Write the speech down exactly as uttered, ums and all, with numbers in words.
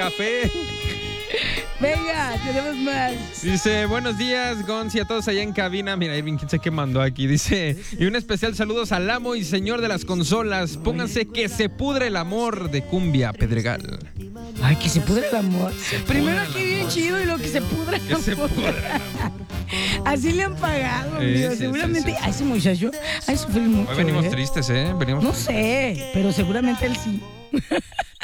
café. Venga, tenemos más. Dice, buenos días, Gonz, y a todos allá en cabina. Mira, Irving, quién sé qué mandó aquí. Dice, y un especial saludos al amo y señor de las consolas. Pónganse que se pudre el amor de Cumbia Pedregal. Ay, que se pudre el amor. Primero aquí bien chido y luego que se pudre el Que amor. se pudre el amor. Así le han pagado, Sí, amigo. sí, Seguramente sí, sí, a ese muchacho ha de sufrir mucho. Hoy venimos ¿eh? tristes, ¿eh? Venimos No sé, pero seguramente él sí.